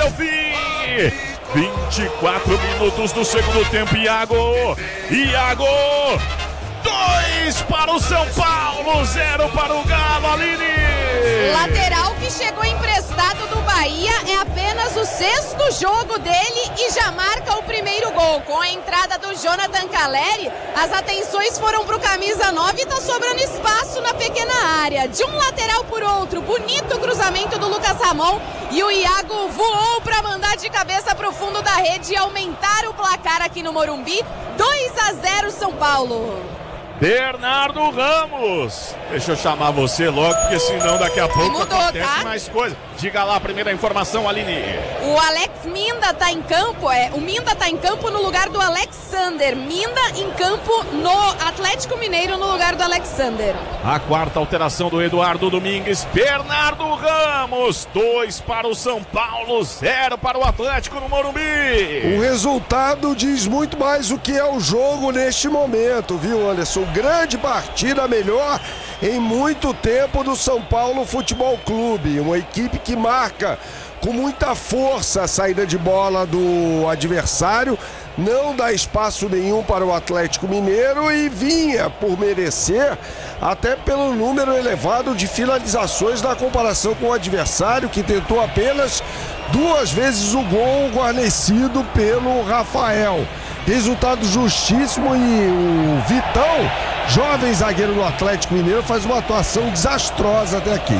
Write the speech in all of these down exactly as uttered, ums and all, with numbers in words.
Delfim. vinte e quatro minutos do segundo tempo, Iago. Iago. Dois para o São Paulo, zero para o Galo, Aline. Lateral que chegou emprestado do Bahia, é apenas o sexto jogo dele e já marca o primeiro gol. Com a entrada do Jonathan Calleri, as atenções foram para o camisa nove e tá sobrando espaço na pequena área. De um lateral por outro, bonito cruzamento do Lucas Ramon e o Iago voou para mandar de cabeça para o fundo da rede e aumentar o placar aqui no Morumbi. dois a zero São Paulo. Bernardo Ramos. Deixa eu chamar você logo, porque senão daqui a pouco mudou, acontece tá? mais coisa. Diga lá a primeira informação, Aline. O Alex Minda tá em campo, é, o Minda tá em campo no lugar do Alexander. Minda em campo no Atlético Mineiro no lugar do Alexander. A quarta alteração do Eduardo Domingues. Bernardo Ramos, dois para o São Paulo, zero para o Atlético no Morumbi. O resultado diz muito mais o que é o jogo neste momento, viu, Anderson? Grande partida, melhor em muito tempo do São Paulo Futebol Clube. Uma equipe que marca com muita força a saída de bola do adversário, não dá espaço nenhum para o Atlético Mineiro e vinha por merecer, até pelo número elevado de finalizações na comparação com o adversário, que tentou apenas duas vezes o gol, guarnecido pelo Rafael. Resultado justíssimo e o Vitão, jovem zagueiro do Atlético Mineiro, faz uma atuação desastrosa até aqui.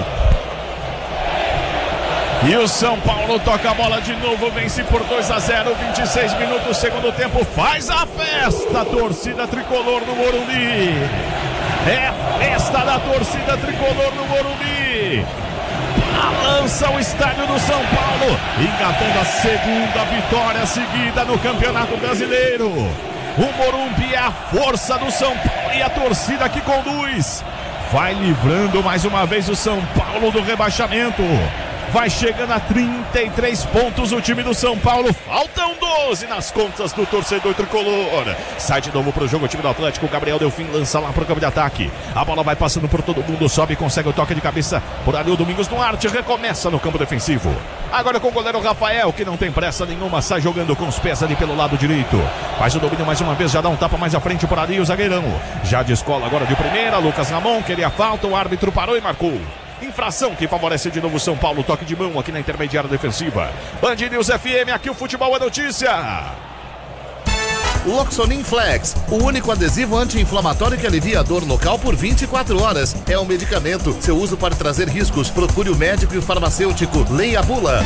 E o São Paulo toca a bola de novo, vence por dois a zero, vinte e seis minutos, segundo tempo, faz a festa, a torcida tricolor no Morumbi. É a festa da torcida tricolor no Morumbi. Balança o estádio do São Paulo, engatando a segunda vitória seguida no Campeonato Brasileiro. O Morumbi é a força do São Paulo e a torcida que conduz. Vai livrando mais uma vez o São Paulo do rebaixamento. Vai chegando a trinta e três pontos o time do São Paulo. Faltam doze nas contas do torcedor tricolor. Sai de novo pro jogo o time do Atlético. Gabriel Delfim lança lá pro campo de ataque. A bola vai passando por todo mundo. Sobe e consegue o toque de cabeça por ali o Domingos Duarte. Recomeça no campo defensivo. Agora com o goleiro Rafael, que não tem pressa nenhuma. Sai jogando com os pés ali pelo lado direito. Faz o domínio mais uma vez. Já dá um tapa mais à frente por ali o zagueirão. Já descola agora de primeira. Lucas Ramon queria falta. O árbitro parou e marcou. Infração que favorece de novo o São Paulo. Toque de mão aqui na intermediária defensiva. Band News F M, aqui o futebol é notícia. Loxonin Flex, o único adesivo anti-inflamatório que alivia a dor local por vinte e quatro horas. É um medicamento. Seu uso pode trazer riscos. Procure o médico e o farmacêutico. Leia a bula.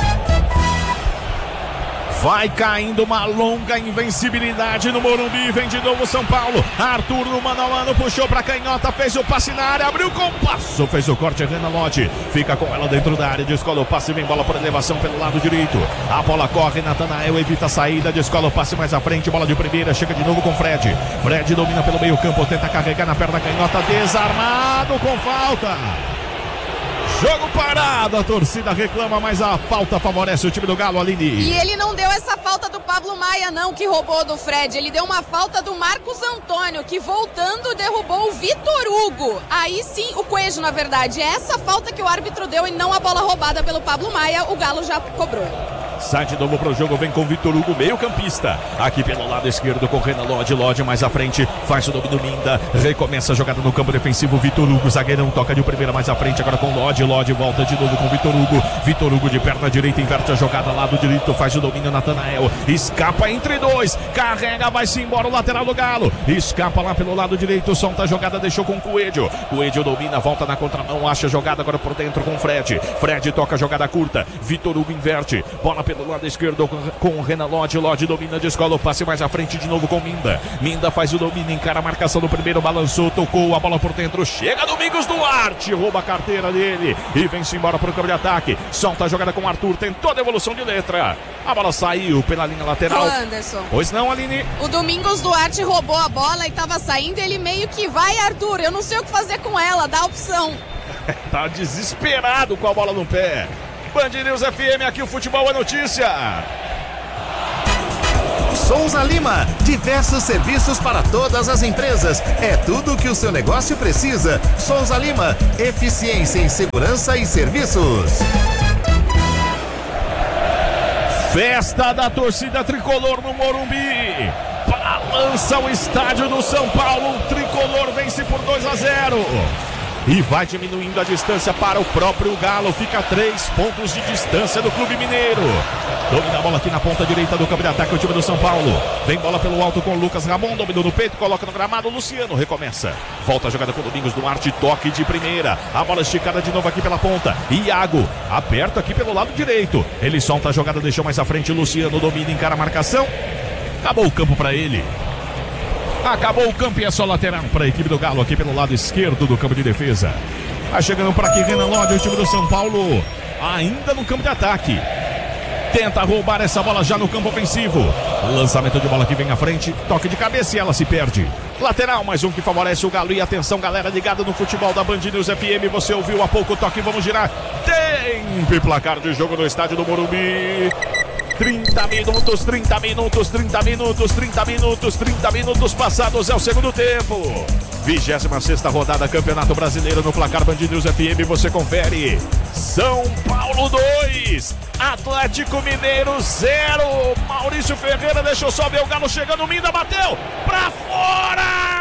Vai caindo uma longa invencibilidade no Morumbi. Vem de novo São Paulo. Arthur no mano a mano, puxou pra canhota, fez o passe na área, abriu com passo, fez o corte, Renan Lodge fica com ela dentro da área, descola o passe, vem bola por elevação pelo lado direito. A bola corre, Natanael evita a saída, descola o passe mais à frente, bola de primeira, chega de novo com Fred. Fred domina pelo meio campo, tenta carregar na perna canhota, desarmado com falta. Jogo parado, a torcida reclama, mas a falta favorece o time do Galo, Aline. E ele não deu essa falta do Pablo Maia não, que roubou do Fred. Ele deu uma falta do Marcos Antônio, que voltando derrubou o Vitor Hugo. Aí sim, o Coelho, na verdade. É essa falta que o árbitro deu e não a bola roubada pelo Pablo Maia. O Galo já cobrou. Sai de novo pro jogo, vem com Vitor Hugo, meio campista. Aqui pelo lado esquerdo com Renan Lodge, Lodge mais à frente, faz o domínio Minda. Recomeça a jogada no campo defensivo, Vitor Hugo, zagueirão, toca de primeira mais à frente, agora com Lodge, Lodge volta de novo com Vitor Hugo. Vitor Hugo de perna direita, inverte a jogada, lado direito, faz o domínio Natanael. Escapa entre dois, carrega, vai-se embora o lateral do Galo. Escapa lá pelo lado direito, solta a jogada, deixou com Coelho. Coelho domina, volta na contramão, acha a jogada agora por dentro com Fred. Fred toca a jogada curta, Vitor Hugo inverte, bola pelo lado esquerdo com, com o Renan Lodge, Lodge domina, descola o passe mais à frente de novo com Minda. Minda faz o domínio, encara a marcação do primeiro, balançou, tocou a bola por dentro, chega Domingos Duarte, rouba a carteira dele e vem-se embora para o campo de ataque. Solta a jogada com Arthur, tentou a devolução de letra. A bola saiu pela linha lateral. Ô Anderson. Pois não, Aline? O Domingos Duarte roubou a bola e estava saindo, ele meio que vai, Arthur, eu não sei o que fazer com ela, dá a opção. Tá desesperado com a bola no pé. Band News F M, aqui o futebol é notícia. Souza Lima, diversos serviços para todas as empresas. É tudo o que o seu negócio precisa. Souza Lima, eficiência em segurança e serviços. Festa da torcida tricolor no Morumbi. Balança o estádio do São Paulo. O tricolor vence por dois a zero. E vai diminuindo a distância para o próprio Galo. Fica três pontos de distância do Clube Mineiro. Domina a bola aqui na ponta direita do campo de ataque o time do São Paulo. Vem bola pelo alto com o Lucas Ramon. Dominou no peito, coloca no gramado. Luciano recomeça. Volta a jogada com o Domingos Duarte. Toque de primeira. A bola esticada de novo aqui pela ponta. Iago aperta aqui pelo lado direito. Ele solta a jogada, deixou mais à frente. Luciano domina, encara a marcação. Acabou o campo para ele. Acabou o campo e é só lateral para a equipe do Galo aqui pelo lado esquerdo do campo de defesa. Vai chegando para aqui Renan Lodi, o time do São Paulo ainda no campo de ataque. Tenta roubar essa bola já no campo ofensivo. Lançamento de bola que vem à frente. Toque de cabeça e ela se perde. Lateral, mais um que favorece o Galo. E atenção, galera ligada no futebol da Band News F M. Você ouviu há pouco o toque, vamos girar. Tempo e placar de jogo no estádio do Morumbi. trinta minutos, trinta minutos, trinta minutos, trinta minutos, trinta minutos passados é o segundo tempo. vigésima sexta rodada, Campeonato Brasileiro no placar Band News F M, você confere. São Paulo dois, Atlético Mineiro zero. Maurício Ferreira deixou só ver o Galo chegando, Minda bateu pra fora!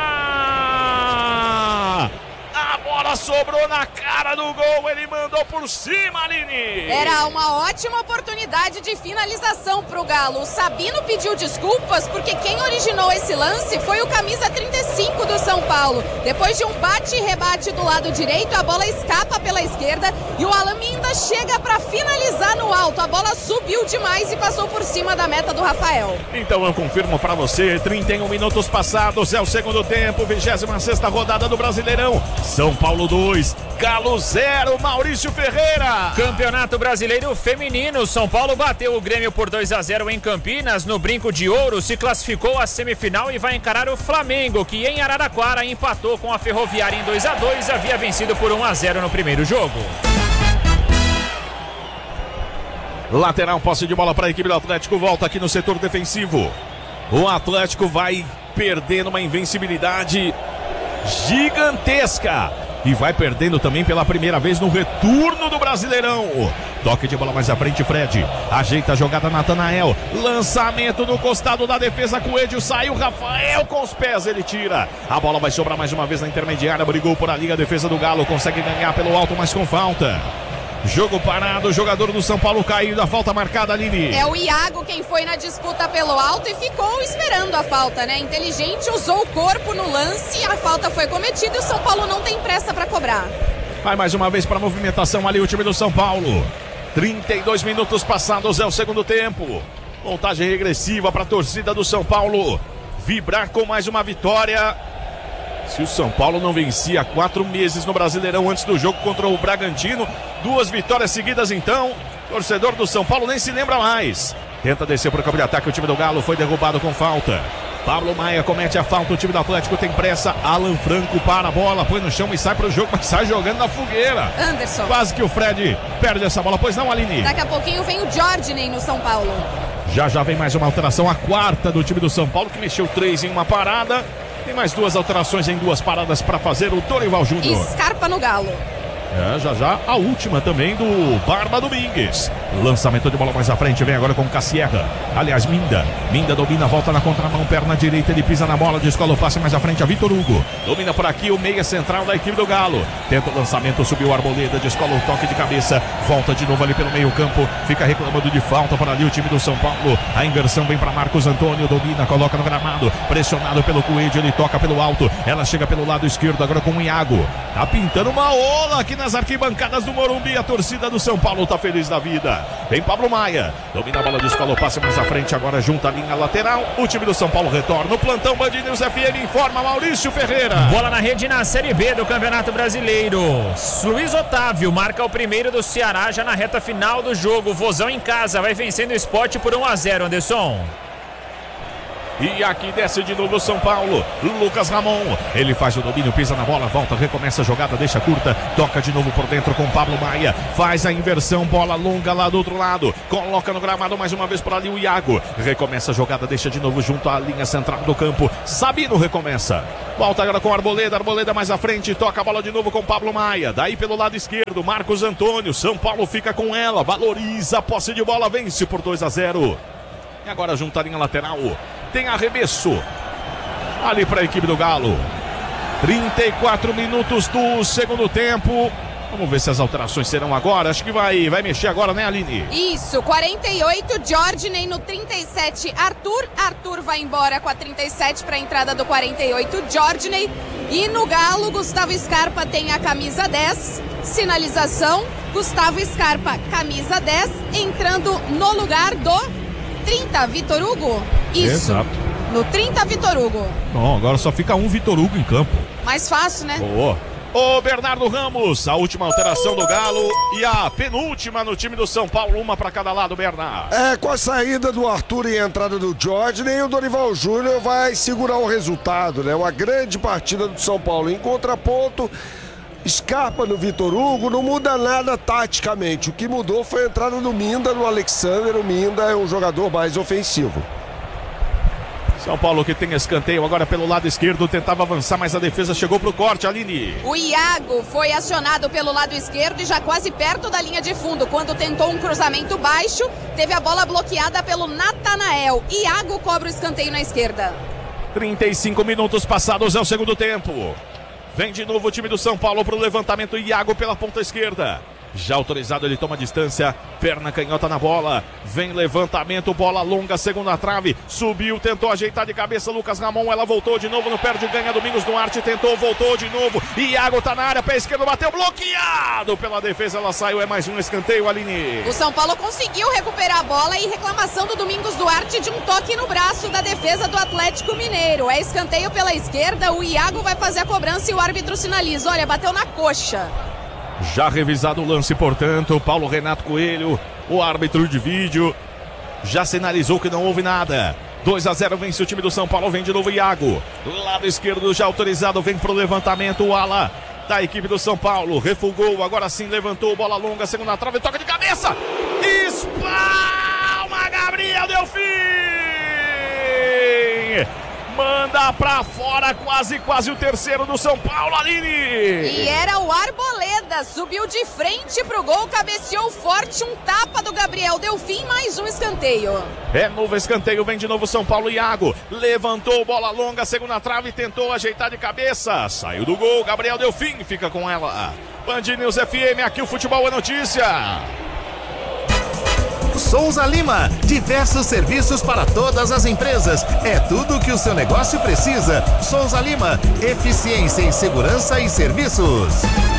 A bola sobrou na cara do gol, ele mandou por cima, Aline. Era uma ótima oportunidade de finalização pro Galo. O Sabino pediu desculpas porque quem originou esse lance foi o camisa trinta e cinco do São Paulo. Depois de um bate e rebate do lado direito, a bola escapa pela esquerda e o Alan Minda chega para finalizar no alto. A bola subiu demais e passou por cima da meta do Rafael. Então eu confirmo para você, trinta e um minutos passados, é o segundo tempo, vigésima sexta rodada do Brasileirão. São Paulo dois, Galo zero, Maurício Ferreira. Campeonato Brasileiro Feminino, São Paulo bateu o Grêmio por dois a zero em Campinas, no Brinco de Ouro, se classificou à semifinal e vai encarar o Flamengo, que em Araraquara empatou com a Ferroviária em dois a dois, havia vencido por um a zero no primeiro jogo. Lateral, posse de bola para a equipe do Atlético, volta aqui no setor defensivo. O Atlético vai perdendo uma invencibilidade gigantesca e vai perdendo também pela primeira vez no retorno do Brasileirão. Toque de bola mais à frente, Fred ajeita a jogada, Natanael, lançamento no costado da defesa, Coelho saiu, Rafael com os pés, ele tira, a bola vai sobrar mais uma vez na intermediária, brigou por ali a defesa do Galo, consegue ganhar pelo alto, mas com falta. Jogo parado, o jogador do São Paulo caiu da falta marcada, Aline. É o Iago quem foi na disputa pelo alto e ficou esperando a falta, né? Inteligente, usou o corpo no lance, a falta foi cometida e o São Paulo não tem pressa para cobrar. Vai mais uma vez para a movimentação ali o time do São Paulo. trinta e dois minutos passados é o segundo tempo. Montagem regressiva para a torcida do São Paulo vibrar com mais uma vitória. Se o São Paulo não vencia há quatro meses no Brasileirão antes do jogo contra o Bragantino, duas vitórias seguidas então, torcedor do São Paulo nem se lembra mais. Tenta descer para o campo de ataque, o time do Galo foi derrubado com falta. Pablo Maia comete a falta, o time do Atlético tem pressa, Alan Franco para a bola, põe no chão e sai para o jogo, mas sai jogando na fogueira. Anderson. Quase que o Fred perde essa bola, pois não, Aline? Daqui a pouquinho vem o Jordan no São Paulo. Já já vem mais uma alteração, a quarta do time do São Paulo, que mexeu três em uma parada. Tem mais duas alterações em duas paradas para fazer o Dorival Júnior. Scarpa no Galo. É, já já a última também do Barba Domingues. Lançamento de bola mais à frente, vem agora com Cassierra. Aliás, Minda. Minda domina, volta na contramão, perna direita, ele pisa na bola, descola o passe mais à frente a Vitor Hugo. Domina por aqui o meia central da equipe do Galo. Tenta o lançamento, subiu o Arboleda, descola o toque de cabeça, volta de novo ali pelo meio campo, fica reclamando de falta por ali o time do São Paulo. A inversão vem para Marcos Antônio, domina, coloca no gramado, pressionado pelo Coelho, ele toca pelo alto, ela chega pelo lado esquerdo agora com o Iago. Tá pintando uma ola aqui nas arquibancadas do Morumbi, a torcida do São Paulo tá feliz da vida. Vem Pablo Maia, domina a bola, descola o passe mais à frente, agora junta a linha lateral, o time do São Paulo retorna, o plantão Band News F M informa Maurício Ferreira. Bola na rede na Série B do Campeonato Brasileiro, Luiz Otávio marca o primeiro do Ceará já na reta final do jogo, Vozão em casa, vai vencendo o Sport por um a zero, Anderson. E aqui desce de novo o São Paulo. Lucas Ramon. Ele faz o domínio, pisa na bola, volta, recomeça a jogada, deixa curta. Toca de novo por dentro com Pablo Maia. Faz a inversão, bola longa lá do outro lado. Coloca no gramado mais uma vez por ali o Iago. Recomeça a jogada, deixa de novo junto à linha central do campo. Sabino recomeça. Volta agora com Arboleda. Arboleda mais à frente. Toca a bola de novo com Pablo Maia. Daí pelo lado esquerdo, Marcos Antônio. São Paulo fica com ela. Valoriza a posse de bola. Vence por dois a zero. E agora junto à linha lateral. Tem arremesso. Ali para a equipe do Galo. trinta e quatro minutos do segundo tempo. Vamos ver se as alterações serão agora. Acho que vai, vai mexer agora, né, Aline? Isso, quarenta e oito, Jorginho no trinta e sete, Arthur. Arthur vai embora com a trinta e sete para a entrada do quarenta e oito, Jorginho. E no Galo, Gustavo Scarpa tem a camisa dez. Sinalização, Gustavo Scarpa, camisa dez, entrando no lugar do trinta, Vitor Hugo. Isso. Exato. No trinta, Vitor Hugo. Bom, agora só fica um Vitor Hugo em campo. Mais fácil, né? Boa. O Bernardo Ramos, a última alteração do Galo e a penúltima no time do São Paulo, uma para cada lado, Bernardo. É, com a saída do Arthur e a entrada do Jorginho, o Dorival Júnior vai segurar o resultado, né? Uma grande partida do São Paulo. Em contraponto, Scarpa no Vitor Hugo, não muda nada taticamente. O que mudou foi a entrada do Minda no Alexander. O Minda é um jogador mais ofensivo. São Paulo que tem escanteio agora pelo lado esquerdo, tentava avançar, mas a defesa chegou pro corte, Aline. O Iago foi acionado pelo lado esquerdo e já quase perto da linha de fundo. Quando tentou um cruzamento baixo, teve a bola bloqueada pelo Natanael. Iago cobra o escanteio na esquerda. trinta e cinco minutos passados, é o segundo tempo. Vem de novo o time do São Paulo pro levantamento, Iago pela ponta esquerda. Já autorizado, ele toma distância, perna canhota na bola, vem levantamento, bola longa, segunda trave, subiu, tentou ajeitar de cabeça, Lucas Ramon, ela voltou de novo no perde ganha, Domingos Duarte tentou, voltou de novo, Iago tá na área, pé esquerdo, bateu, bloqueado pela defesa, ela saiu, é mais um escanteio, Aline. O São Paulo conseguiu recuperar a bola e reclamação do Domingos Duarte de um toque no braço da defesa do Atlético Mineiro. É escanteio pela esquerda, o Iago vai fazer a cobrança e o árbitro sinaliza, olha, bateu na coxa. Já revisado o lance, portanto, Paulo Renato Coelho, o árbitro de vídeo, já sinalizou que não houve nada. dois a zero vence o time do São Paulo, vem de novo Iago. Lado esquerdo já autorizado, vem pro levantamento o ala da equipe do São Paulo. Refugou, agora sim levantou, bola longa, segunda trave, toca de cabeça. Espalma, Gabriel Delfim! Manda pra fora, quase, quase o terceiro do São Paulo, Aline. E era o Arboleda, subiu de frente pro gol, cabeceou forte, um tapa do Gabriel Delfim, mais um escanteio. É novo escanteio, vem de novo São Paulo, Iago. Levantou, bola longa, segunda trave, tentou ajeitar de cabeça. Saiu do gol, Gabriel Delfim fica com ela. Band News F M, aqui o futebol é notícia. Souza Lima, diversos serviços para todas as empresas. É tudo o que o seu negócio precisa. Souza Lima, eficiência em segurança e serviços.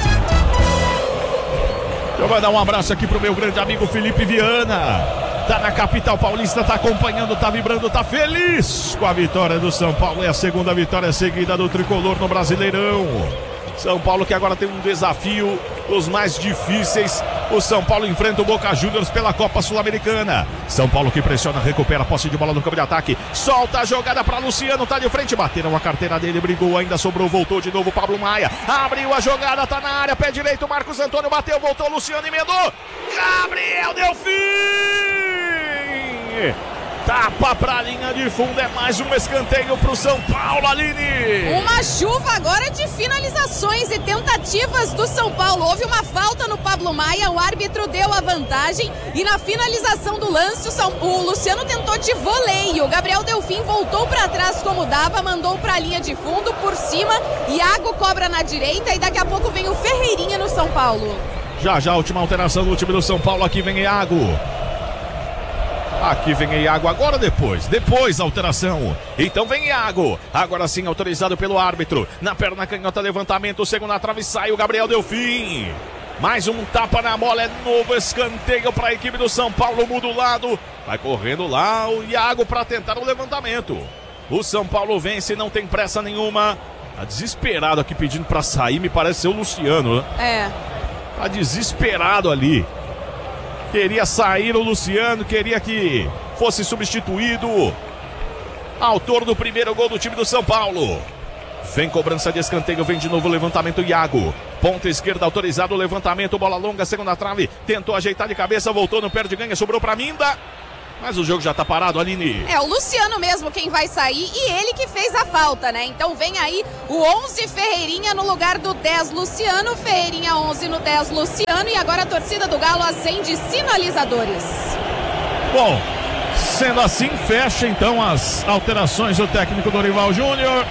Eu vou dar um abraço aqui pro meu grande amigo Felipe Viana. Tá na capital paulista, tá acompanhando, tá vibrando, tá feliz com a vitória do São Paulo. É a segunda vitória seguida do Tricolor no Brasileirão. São Paulo que agora tem um desafio, os mais difíceis. O São Paulo enfrenta o Boca Juniors pela Copa Sul-Americana. São Paulo que pressiona, recupera a posse de bola no campo de ataque. Solta a jogada para Luciano, tá de frente, bateram a carteira dele, brigou, ainda sobrou, voltou de novo Pablo Maia. Abriu a jogada, tá na área, pé direito, Marcos Antônio bateu, voltou, Luciano emendou. Gabriel Delfim! Tapa pra linha de fundo, é mais um escanteio pro São Paulo, Aline. Uma chuva agora de finalizações e tentativas do São Paulo. Houve uma falta no Pablo Maia, o árbitro deu a vantagem e na finalização do lance o, São... o Luciano tentou de voleio. Gabriel Delfim voltou pra trás como dava, mandou pra linha de fundo por cima. Iago cobra na direita e daqui a pouco vem o Ferreirinha no São Paulo. Já já a última alteração do time do São Paulo, aqui vem Iago. Aqui vem Iago, agora depois, depois a alteração. Então vem Iago, agora sim autorizado pelo árbitro. Na perna canhota, levantamento, segunda trave, sai o Gabriel Delfim. Mais um tapa na bola, é novo escanteio para a equipe do São Paulo, muda o lado. Vai correndo lá o Iago para tentar o levantamento. O São Paulo vence, não tem pressa nenhuma. Tá desesperado aqui pedindo para sair, me parece ser o Luciano, né? É. Tá desesperado ali. Queria sair o Luciano, queria que fosse substituído. autor do primeiro gol do time do São Paulo. Vem cobrança de escanteio, vem de novo o levantamento, Iago. Ponta esquerda autorizado, o levantamento, bola longa, segunda trave. Tentou ajeitar de cabeça, voltou, não perde, ganha, sobrou pra Minda. Mas o jogo já tá parado, Aline. É o Luciano mesmo quem vai sair e ele que fez a falta, né? Então vem aí o onze Ferreirinha no lugar do dez Luciano. Ferreirinha onze no dez Luciano. E agora a torcida do Galo acende sinalizadores. Bom, sendo assim, fecha então as alterações do técnico Dorival Júnior.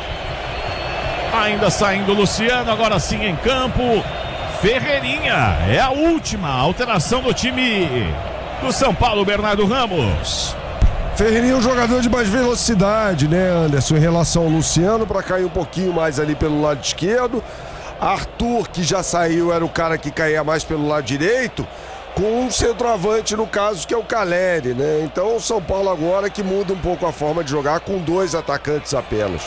Ainda saindo o Luciano, agora sim em campo. Ferreirinha é a última alteração do time do São Paulo, Bernardo Ramos. Ferreirinha é um jogador de mais velocidade, né, Anderson, em relação ao Luciano, para cair um pouquinho mais ali pelo lado esquerdo. Arthur, que já saiu, era o cara que caía mais pelo lado direito, com um centroavante, no caso, que é o Caleri, né? Então o São Paulo agora que muda um pouco a forma de jogar com dois atacantes apenas.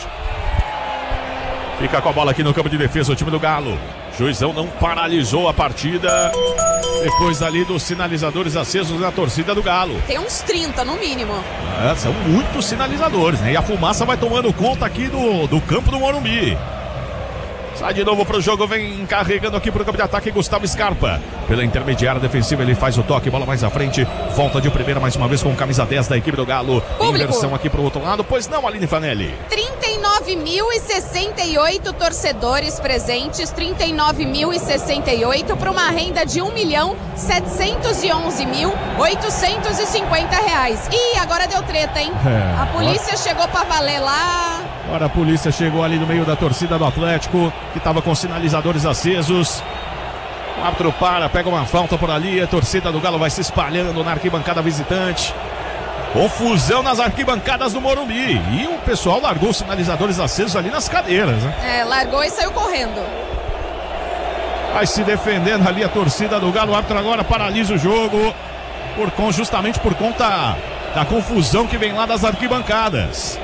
Fica com a bola aqui no campo de defesa o time do Galo. Juizão não paralisou a partida depois ali dos sinalizadores acesos na torcida do Galo. Tem uns trinta no mínimo. É, são muitos sinalizadores, né? E a fumaça vai tomando conta aqui do, do campo do Morumbi. Sai de novo pro jogo, vem carregando aqui pro campo de ataque Gustavo Scarpa. Pela intermediária defensiva ele faz o toque, bola mais à frente. Volta de primeira mais uma vez com camisa dez da equipe do Galo. Público. Inversão aqui pro outro lado, pois não, Aline Fanelli. trinta e nove mil e sessenta e oito torcedores presentes, trinta e nove mil e sessenta e oito para uma renda de um milhão setecentos e onze mil oitocentos e cinquenta reais. E agora deu treta, hein? É, a polícia chegou para valer lá. Agora a polícia chegou ali no meio da torcida do Atlético, que estava com sinalizadores acesos. O árbitro para, pega uma falta por ali, a torcida do Galo vai se espalhando na arquibancada visitante. Confusão nas arquibancadas do Morumbi. E o pessoal largou os sinalizadores acesos ali nas cadeiras, né? É, largou e saiu correndo. Vai se defendendo ali a torcida do Galo. O árbitro agora paralisa o jogo, por, justamente por conta da confusão que vem lá das arquibancadas.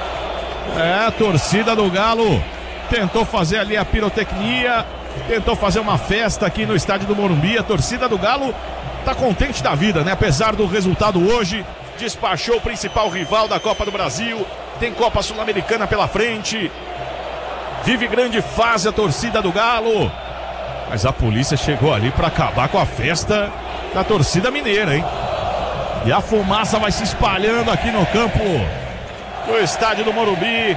É, a torcida do Galo tentou fazer ali a pirotecnia, tentou fazer uma festa aqui no estádio do Morumbi. A torcida do Galo tá contente da vida, né? Apesar do resultado hoje, despachou o principal rival da Copa do Brasil, tem Copa Sul-Americana pela frente, vive grande fase a torcida do Galo, mas a polícia chegou ali para acabar com a festa da torcida mineira, hein? E a fumaça vai se espalhando aqui no campo do estádio do Morumbi.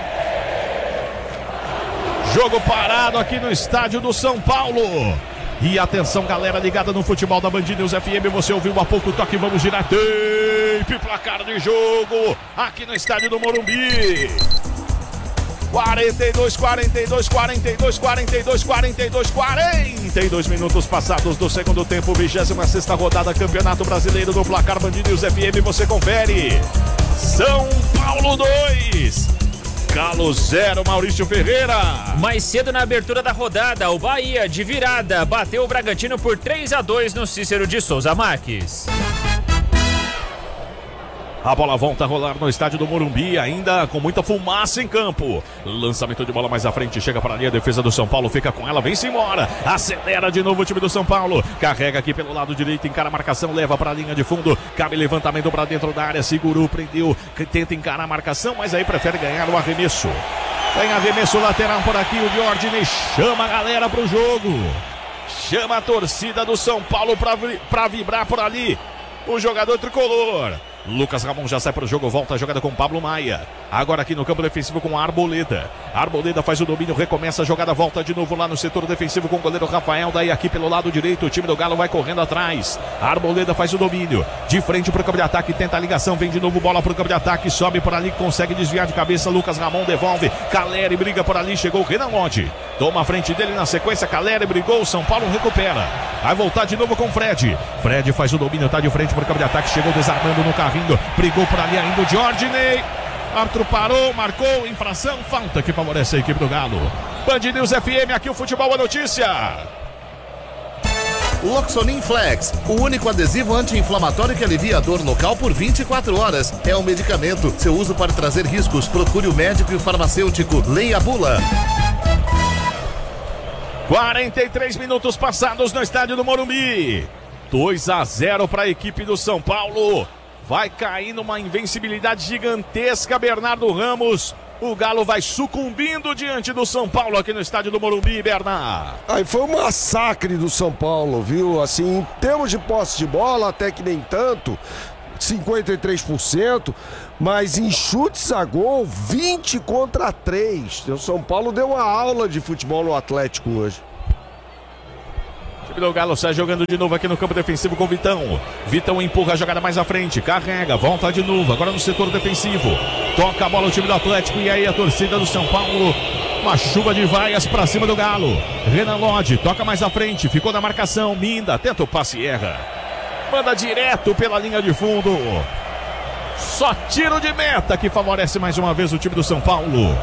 Jogo parado aqui no estádio do São Paulo. E atenção, galera ligada no futebol da Band News F M, você ouviu há pouco o toque, vamos girar tape, placar de jogo aqui no estádio do Morumbi. quarenta e dois, quarenta e dois, quarenta e dois, quarenta e dois, quarenta e dois, quarenta e dois minutos passados do segundo tempo, vigésima sexta rodada, Campeonato Brasileiro do Placar Band News F M, você confere. São Paulo dois, Galo zero, Maurício Ferreira. Mais cedo na abertura da rodada, o Bahia de virada bateu o Bragantino por três a dois no Cícero de Souza Marques. A bola volta a rolar no estádio do Morumbi, ainda com muita fumaça em campo. Lançamento de bola mais à frente, chega para ali a defesa do São Paulo, fica com ela, vem-se embora. Acelera de novo o time do São Paulo. Carrega aqui pelo lado direito, encara a marcação, leva para a linha de fundo. Cabe levantamento para dentro da área, segurou, prendeu, tenta encarar a marcação, mas aí prefere ganhar o arremesso. Tem arremesso lateral por aqui, o Diordine chama a galera para o jogo. Chama a torcida do São Paulo para vibrar por ali. O jogador tricolor. Lucas Ramon já sai para o jogo, volta a jogada com Pablo Maia. Agora aqui no campo defensivo com a Arboleda. Arboleda faz o domínio, recomeça a jogada, volta de novo lá no setor defensivo com o goleiro Rafael. Daí aqui pelo lado direito, o time do Galo vai correndo atrás. Arboleda faz o domínio, de frente para o campo de ataque, tenta a ligação, vem de novo bola para o campo de ataque, sobe por ali, consegue desviar de cabeça. Lucas Ramon devolve, Caleri briga por ali, chegou o Renan Lodge. Toma a frente dele na sequência, Caleri brigou, o São Paulo recupera. Vai voltar de novo com o Fred. Fred faz o domínio, tá de frente para o campo de ataque, chegou desarmando no carrinho. Brigou por ali ainda o Diordine. Árbitro parou, marcou, infração, falta que favorece a equipe do Galo. Band News F M, aqui o futebol é notícia. Loxonin Flex, o único adesivo anti-inflamatório que alivia a dor local por vinte e quatro horas. É um medicamento. Seu uso pode trazer riscos. Procure o médico e o farmacêutico. Leia a bula. quarenta e três minutos passados no estádio do Morumbi. dois a zero para a equipe do São Paulo. Vai cair numa invencibilidade gigantesca, Bernardo Ramos. O Galo vai sucumbindo diante do São Paulo aqui no estádio do Morumbi, Bernardo. Aí foi um massacre do São Paulo, viu? Assim, em termos de posse de bola, até que nem tanto, cinquenta e três por cento, mas em chutes a gol, vinte contra três. O São Paulo deu uma aula de futebol no Atlético hoje. O time do Galo sai jogando de novo aqui no campo defensivo com o Vitão. Vitão empurra a jogada mais à frente, carrega, volta de novo, agora no setor defensivo. Toca a bola o time do Atlético e aí a torcida do São Paulo. Uma chuva de vaias pra cima do Galo. Renan Lodge toca mais à frente, ficou na marcação. Minda tenta o passe e erra. Manda direto pela linha de fundo. Só tiro de meta que favorece mais uma vez o time do São Paulo.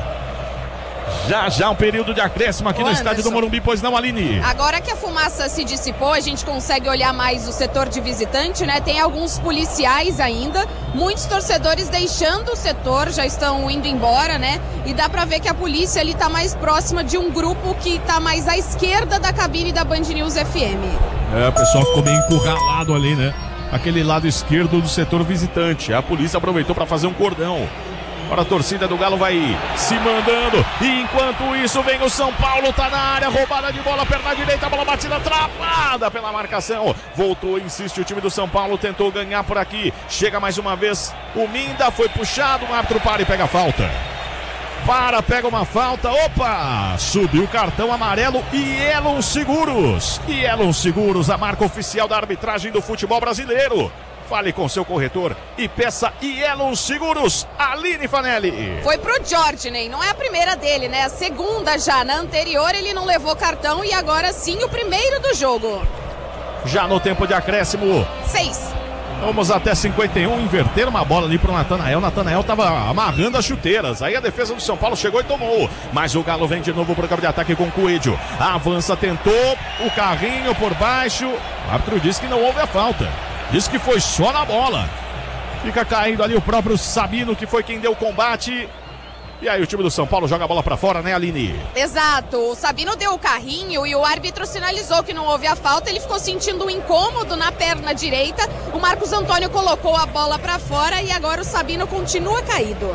Já já um período de acréscimo aqui Ô, no Anderson, estádio do Morumbi, pois não, Aline? Agora que a fumaça se dissipou, a gente consegue olhar mais o setor de visitante, né? Tem alguns policiais ainda, muitos torcedores deixando o setor, já estão indo embora, né? E dá pra ver que a polícia ali tá mais próxima de um grupo que tá mais à esquerda da cabine da Band News F M. É, o pessoal ficou meio encurralado ali, né? Aquele lado esquerdo do setor visitante. A polícia aproveitou para fazer um cordão. Agora a torcida do Galo vai se mandando. E enquanto isso vem o São Paulo, tá na área, roubada de bola, perna direita, bola batida, travada pela marcação. Voltou, insiste o time do São Paulo, tentou ganhar por aqui. Chega mais uma vez o Minda, foi puxado, o árbitro para e pega a falta. Para, pega uma falta, opa! Subiu o cartão amarelo e Elon Seguros. E Elon Seguros, a marca oficial da arbitragem do futebol brasileiro. Fale com seu corretor e peça Elon Seguros, Aline Fanelli. Foi pro Jorginho, não é a primeira dele, né? A segunda já. Na anterior ele não levou cartão e agora sim o primeiro do jogo. Já no tempo de acréscimo. Seis. Vamos até cinquenta e um, inverter uma bola ali pro Natanael. Natanael tava amarrando as chuteiras. Aí a defesa do São Paulo chegou e tomou. Mas o Galo vem de novo pro campo de ataque com o Coelho. Avança, tentou o carrinho por baixo. O árbitro disse que não houve a falta. Disse que foi só na bola. Fica caindo ali o próprio Sabino, que foi quem deu o combate. E aí o time do São Paulo joga a bola pra fora, né, Aline? Exato. O Sabino deu o carrinho e o árbitro sinalizou que não houve a falta. Ele ficou sentindo um incômodo na perna direita. O Marcos Antônio colocou a bola pra fora e agora o Sabino continua caído.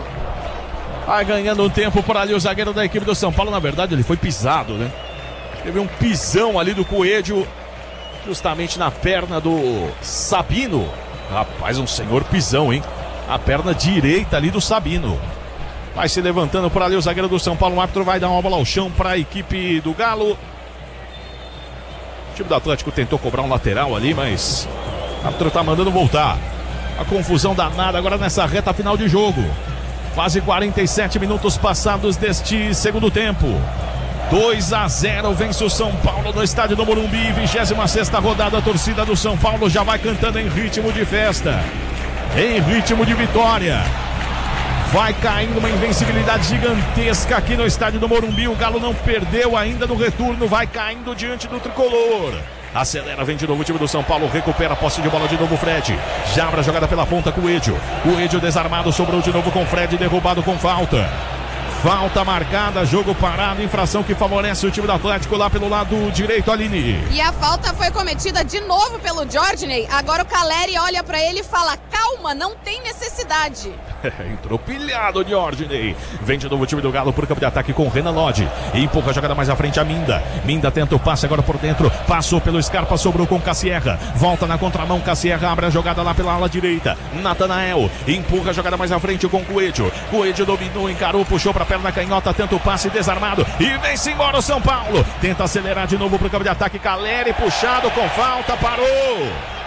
Vai ganhando um tempo por ali o zagueiro da equipe do São Paulo. Na verdade, ele foi pisado, né? Teve um pisão ali do Coelho, justamente na perna do Sabino. Rapaz, um senhor pisão, hein? A perna direita ali do Sabino. Vai se levantando por ali o zagueiro do São Paulo. O árbitro vai dar uma bola ao chão para a equipe do Galo. O time do Atlético tentou cobrar um lateral ali, mas o árbitro tá mandando voltar. A confusão danada agora nessa reta final de jogo. Quase quarenta e sete minutos passados deste segundo tempo. dois a zero vence o São Paulo no estádio do Morumbi. vigésima sexta rodada. A torcida do São Paulo já vai cantando em ritmo de festa, em ritmo de vitória. Vai caindo uma invencibilidade gigantesca aqui no estádio do Morumbi. O Galo não perdeu ainda no retorno. Vai caindo diante do tricolor. Acelera, vem de novo o time do São Paulo. Recupera a posse de bola de novo o Fred. Já abre a jogada pela ponta com o Coelho. Coelho desarmado, sobrou de novo com o Fred. Derrubado com falta. Falta marcada, jogo parado, infração que favorece o time do Atlético lá pelo lado direito, Aline. E a falta foi cometida de novo pelo Jorginho. Agora o Caleri olha pra ele e fala: calma, não tem necessidade. Entrou pilhado de Jorginho. Vem de novo o time do Galo por campo de ataque com o Renan Lodge. Empurra a jogada mais à frente a Minda. Minda tenta o passe agora por dentro. Passou pelo Scarpa, sobrou com Cassierra. Volta na contramão, Cassierra abre a jogada lá pela ala direita. Natanael empurra a jogada mais à frente com Coelho. Coelho dominou, encarou, puxou pra perna canhota, tenta o passe desarmado. E vem-se embora o São Paulo. Tenta acelerar de novo pro campo de ataque. Caleri puxado com falta, parou.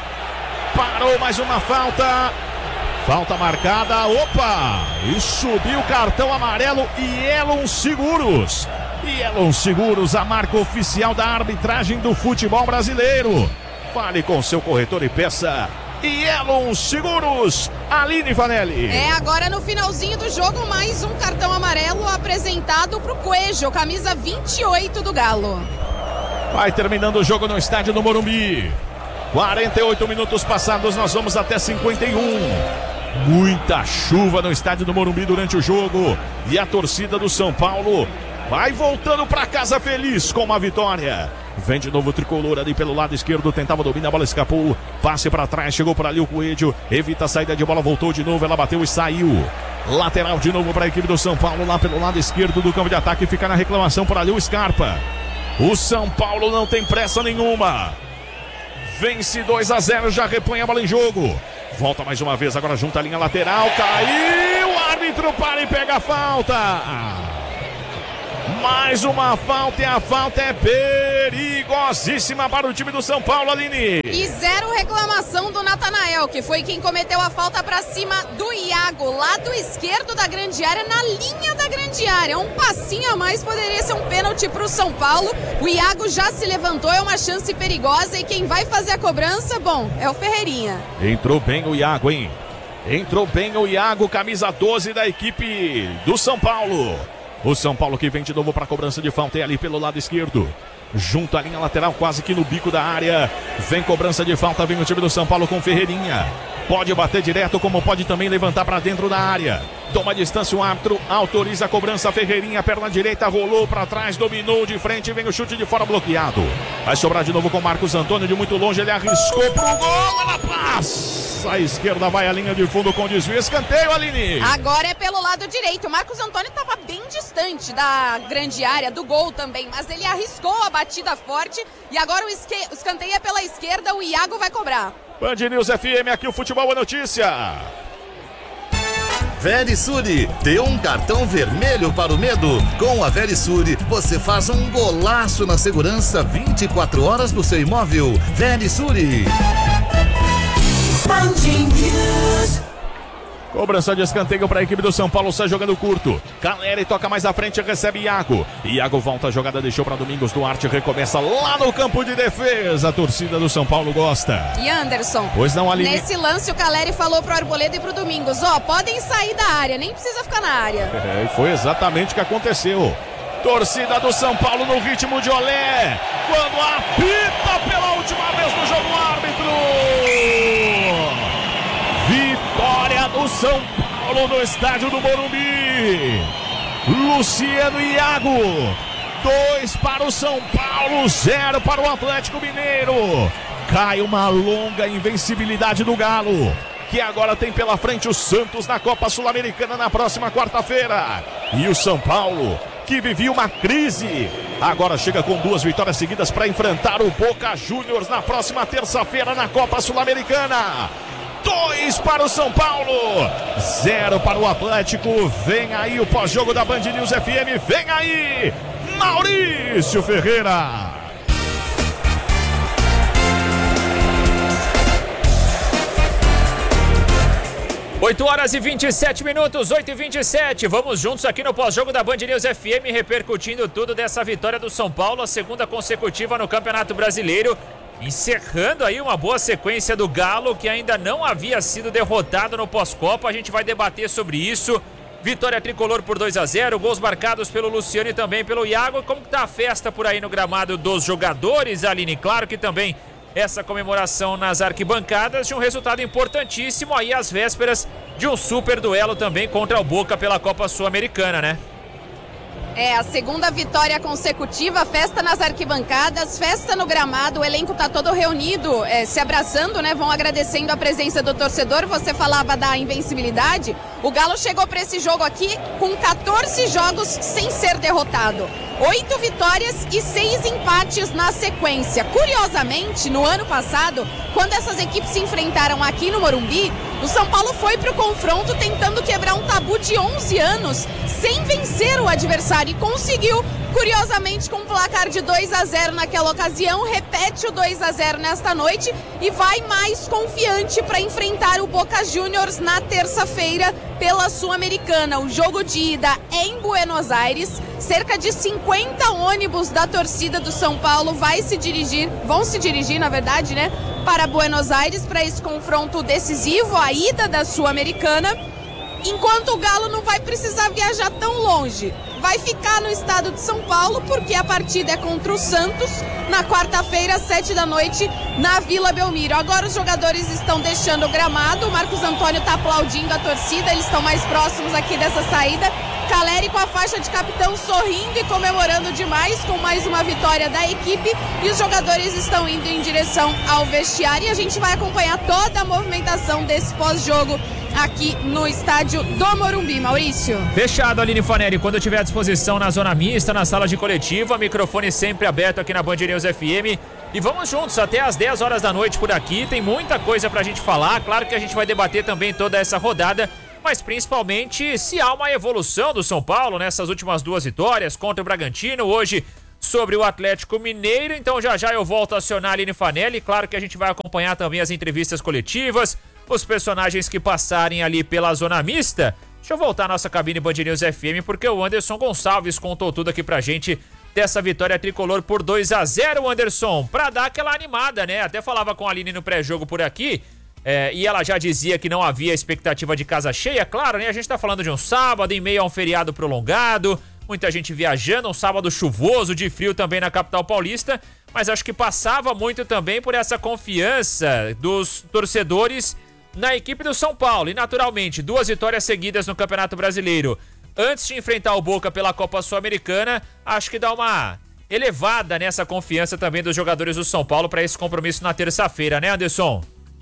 Parou mais uma falta. Falta marcada, opa! E subiu o cartão amarelo e Elon Seguros. E Elon Seguros, a marca oficial da arbitragem do futebol brasileiro. Fale com seu corretor e peça e Elon Seguros, Aline Fanelli. É, agora no finalzinho do jogo, mais um cartão amarelo apresentado pro Coelho, camisa vinte e oito do Galo. Vai terminando o jogo no estádio do Morumbi. quarenta e oito minutos passados, nós vamos até cinquenta e um. Muita chuva no estádio do Morumbi durante o jogo. E a torcida do São Paulo vai voltando para casa feliz com uma vitória. Vem de novo o tricolor ali pelo lado esquerdo, tentava dominar, a bola escapou, passe para trás, chegou por ali o Coelho, evita a saída de bola, voltou de novo, ela bateu e saiu. Lateral de novo para a equipe do São Paulo, lá pelo lado esquerdo do campo de ataque, fica na reclamação por ali o Scarpa. O São Paulo não tem pressa nenhuma. Vence dois a zero, já repõe a bola em jogo. Volta mais uma vez, agora junta a linha lateral, caiu, o árbitro para e pega a falta. Mais uma falta e a falta é perigosíssima para o time do São Paulo, Aline. E zero reclamação do Natanael, que foi quem cometeu a falta para cima do Iago, lado esquerdo da grande área, na linha da grande área. Um passinho a mais poderia ser um pênalti para o São Paulo. O Iago já se levantou, é uma chance perigosa e quem vai fazer a cobrança, bom, é o Ferreirinha. Entrou bem o Iago, hein? Entrou bem o Iago, camisa doze da equipe do São Paulo. O São Paulo que vem de novo para a cobrança de falta é ali pelo lado esquerdo. Junto à linha lateral, quase que no bico da área. Vem cobrança de falta, vem o time do São Paulo com Ferreirinha. Pode bater direto, como pode também levantar para dentro da área. Toma distância, o árbitro autoriza a cobrança. Ferreirinha, perna direita, rolou para trás, dominou de frente, vem o chute de fora bloqueado. Vai sobrar de novo com Marcos Antônio, de muito longe, ele arriscou pro gol, ela passa. A esquerda vai a linha de fundo com desvio, escanteio, Aline. Agora é pelo lado direito, o Marcos Antônio estava bem distante da grande área, do gol também, mas ele arriscou a batida forte e agora o esque... escanteio é pela esquerda, o Iago vai cobrar. Band News F M, aqui o Futebol é Notícia. Verisure, dê um cartão vermelho para o medo. Com a Verisure, você faz um golaço na segurança vinte e quatro horas do seu imóvel. Verisure. Cobrança de escanteio para a equipe do São Paulo, sai jogando curto. Caleri toca mais à frente, recebe Iago. Iago volta a jogada, deixou para Domingos Duarte, recomeça lá no campo de defesa. A torcida do São Paulo gosta. E Anderson, pois não, Aline. Nesse lance o Caleri falou pro Arboleda e pro Domingos, ó, podem sair da área, nem precisa ficar na área. É, e foi exatamente o que aconteceu. Torcida do São Paulo no ritmo de olé. Quando apita pela última vez no jogo, o árbitro. Vitória do São Paulo no estádio do Morumbi. Luciano e Iago. Dois para o São Paulo, zero para o Atlético Mineiro. Cai uma longa invencibilidade do Galo, que agora tem pela frente o Santos na Copa Sul-Americana na próxima quarta-feira. E o São Paulo, que vivia uma crise, agora chega com duas vitórias seguidas para enfrentar o Boca Juniors na próxima terça-feira na Copa Sul-Americana. Dois para o São Paulo, zero para o Atlético. Vem aí o pós-jogo da Band News F M, vem aí Maurício Ferreira. oito horas e vinte e sete minutos, oito e vinte e sete. Vamos juntos aqui no pós-jogo da Band News F M, repercutindo tudo dessa vitória do São Paulo, a segunda consecutiva no Campeonato Brasileiro. Encerrando aí uma boa sequência do Galo, que ainda não havia sido derrotado no pós-Copa. A gente vai debater sobre isso. Vitória tricolor por dois a zero, gols marcados pelo Luciano e também pelo Iago. Como que tá a festa por aí no gramado dos jogadores, Aline? Claro que também essa comemoração nas arquibancadas de um resultado importantíssimo aí às vésperas de um super duelo também contra o Boca pela Copa Sul-Americana, né? É, a segunda vitória consecutiva, festa nas arquibancadas, festa no gramado, o elenco tá todo reunido, é, se abraçando, né? Vão agradecendo a presença do torcedor. Você falava da invencibilidade. O Galo chegou para esse jogo aqui com quatorze jogos sem ser derrotado. Oito vitórias e seis empates na sequência. Curiosamente, no ano passado, quando essas equipes se enfrentaram aqui no Morumbi, o São Paulo foi para o confronto tentando quebrar um tabu de onze anos sem vencer o adversário e conseguiu, curiosamente, com um placar de dois a zero naquela ocasião, repete o dois a zero nesta noite e vai mais confiante para enfrentar o Boca Juniors na terça-feira pela Sul-Americana. O jogo de ida é em Buenos Aires. Cerca de cinquenta ônibus da torcida do São Paulo vai se dirigir, vão se dirigir, na verdade, né, para Buenos Aires para esse confronto decisivo, a ida da Sul-Americana. Enquanto o Galo não vai precisar viajar tão longe, vai ficar no estado de São Paulo, porque a partida é contra o Santos, na quarta-feira, às sete da noite, na Vila Belmiro. Agora os jogadores estão deixando o gramado, o Marcos Antônio está aplaudindo a torcida, eles estão mais próximos aqui dessa saída. Caleri com a faixa de capitão sorrindo e comemorando demais com mais uma vitória da equipe, e os jogadores estão indo em direção ao vestiário, e a gente vai acompanhar toda a movimentação desse pós-jogo aqui no estádio do Morumbi. Maurício. Fechado, Aline Fanelli. Quando eu tiver à disposição na zona mista, na sala de coletiva, microfone sempre aberto aqui na Band News F M. E vamos juntos até às dez horas da noite por aqui. Tem muita coisa pra gente falar. Claro que a gente vai debater também toda essa rodada, mas principalmente se há uma evolução do São Paulo nessas últimas duas vitórias contra o Bragantino, hoje sobre o Atlético Mineiro. Então já já eu volto a acionar a Aline Fanelli. Claro que a gente vai acompanhar também as entrevistas coletivas, os personagens que passarem ali pela zona mista. Deixa eu voltar à nossa cabine Band News F M, porque o Anderson Gonçalves contou tudo aqui pra gente dessa vitória tricolor por dois a zero, Anderson, pra dar aquela animada, né? Até falava com a Aline no pré-jogo por aqui, é, e ela já dizia que não havia expectativa de casa cheia. Claro, né? A gente tá falando de um sábado em meio a um feriado prolongado, muita gente viajando, um sábado chuvoso, de frio também na capital paulista, mas acho que passava muito também por essa confiança dos torcedores na equipe do São Paulo. E naturalmente, duas vitórias seguidas no Campeonato Brasileiro antes de enfrentar o Boca pela Copa Sul-Americana, acho que dá uma elevada nessa confiança também dos jogadores do São Paulo para esse compromisso na terça-feira, né, Anderson?